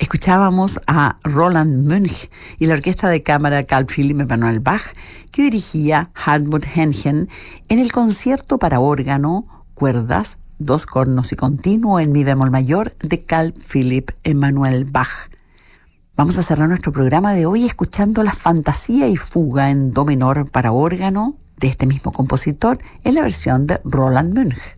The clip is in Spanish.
Escuchábamos a Roland Münch y la orquesta de cámara Carl Philipp Emanuel Bach, que dirigía Hartmut Henchen en el concierto para órgano, cuerdas, dos cornos y continuo en mi bemol mayor de Carl Philipp Emanuel Bach. Vamos a cerrar nuestro programa de hoy escuchando la Fantasía y Fuga en do menor para órgano de este mismo compositor en la versión de Roland Münch.